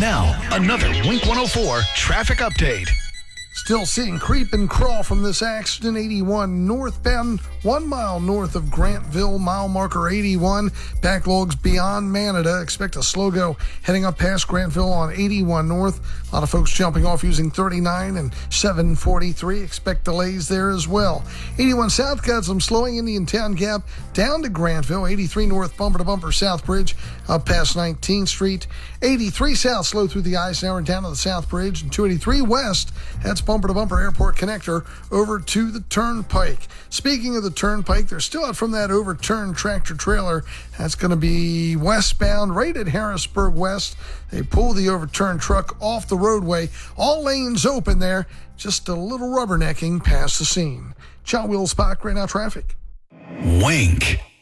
Now, another Wink 104 traffic update. Still seeing creep and crawl from this accident. 81 northbound, 1 mile north of Grantville, mile marker 81. Backlogs beyond Manada. Expect a slow go heading up past Grantville on 81 north. A lot of folks jumping off using 39 and 743. Expect delays there as well. 81 south got some slowing. Indian Town Gap down to Grantville. 83 north bumper to bumper South Bridge up past 19th Street. 83 south slow through the Eisenhower down to the South Bridge. And 283 west, that's bumper to bumper airport connector over to the Turnpike. Speaking of the Turnpike, they're still out from that overturned tractor trailer. That's going to be westbound right at Harrisburg West. They pull the overturned truck off the roadway. All lanes open there. Just a little rubbernecking past the scene. John Wheels Spot, right now traffic. Wink.